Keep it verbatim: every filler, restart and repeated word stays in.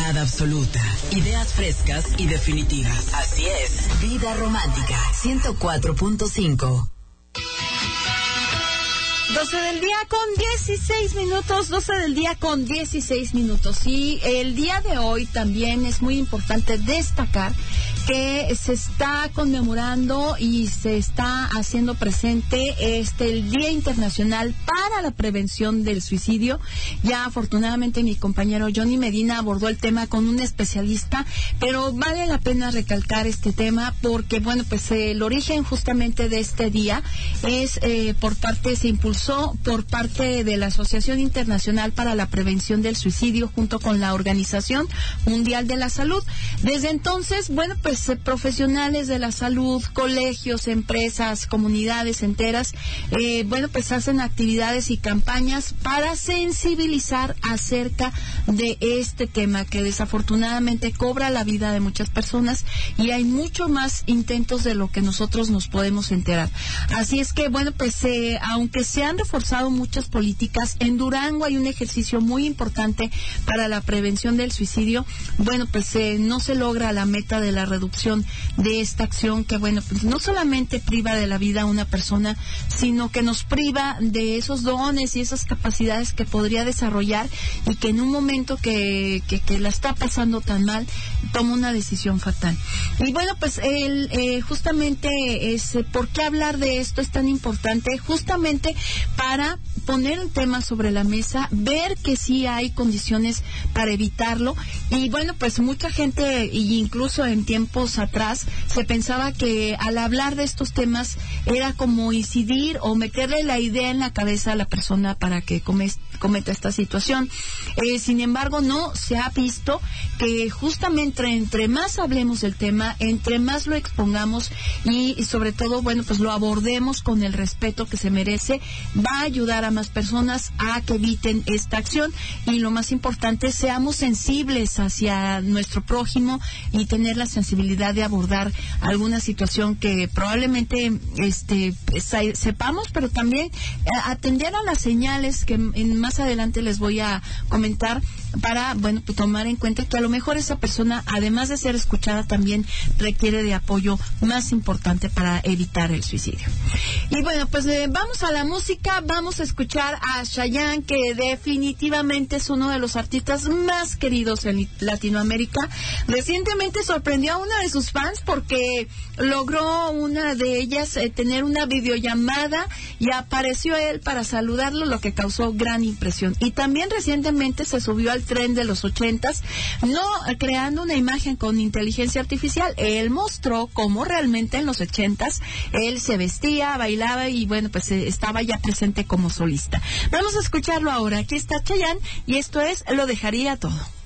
Verdad absoluta. Ideas frescas y definitivas. Así es. Vida Romántica ciento cuatro punto cinco. doce del día con dieciséis minutos, doce del día con dieciséis minutos. Y el día de hoy también es muy importante destacar que se está conmemorando y se está haciendo presente este el Día Internacional para la Prevención del Suicidio. Ya afortunadamente mi compañero Johnny Medina abordó el tema con un especialista, pero vale la pena recalcar este tema porque, bueno, pues eh, el origen justamente de este día es eh, por parte, se impulsó por parte de la Asociación Internacional para la Prevención del Suicidio junto con la Organización Mundial de la Salud. Desde entonces, bueno, pues eh, profesionales de la salud, colegios, empresas, comunidades enteras, eh, bueno, pues hacen actividades y campañas para sensibilizar acerca de este tema que desafortunadamente cobra la vida de muchas personas y hay mucho más intentos de lo que nosotros nos podemos enterar. Así es que, bueno, pues eh, aunque se han reforzado muchas políticas, en Durango hay un ejercicio muy importante para la prevención del suicidio. Bueno, pues eh, no se logra la meta de la reducción de esta acción que, bueno, pues no solamente priva de la vida a una persona, sino que nos priva de esos dones y esas capacidades que podría desarrollar y que en un momento que, que, que la está pasando tan mal, toma una decisión fatal. Y bueno, pues el, eh, justamente es, ¿por qué hablar de esto es tan importante? Justamente para poner el tema sobre la mesa, ver que sí hay condiciones para evitarlo. Y bueno, pues mucha gente, y incluso en tiempos atrás, se pensaba que al hablar de estos temas era como incidir o meterle la idea en la cabeza a la persona para que come, cometa esta situación. Eh, sin embargo, no, se ha visto que justamente entre más hablemos del tema, entre más lo expongamos y, y sobre todo, bueno, pues lo abordemos con el respeto que se merece, va a ayudar a más personas a que eviten esta acción. Y lo más importante, seamos sensibles hacia nuestro prójimo y tener la sensibilidad de abordar alguna situación que probablemente este sepamos, pero también eh, atender a las señales que en, más adelante les voy a comentar para, bueno, pues tomar en cuenta que a lo mejor esa persona, además de ser escuchada, también requiere de apoyo más importante para evitar el suicidio. Y bueno, pues eh, vamos a la música, vamos a escuchar a Chayanne, que definitivamente es uno de los artistas más queridos en Latinoamérica. Recientemente sorprendió a una de sus fans porque logró una de ellas eh, tener una videollamada y apareció él para saludarlo, lo que causó gran impresión. Y también recientemente se subió al tren de los ochentas, no creando una imagen con inteligencia artificial. Él mostró cómo realmente en los ochentas él se vestía, bailaba y bueno, pues eh, estaba ya presente como solista. Vamos a escucharlo ahora. Aquí está Chayanne y esto es Lo Dejaría Todo.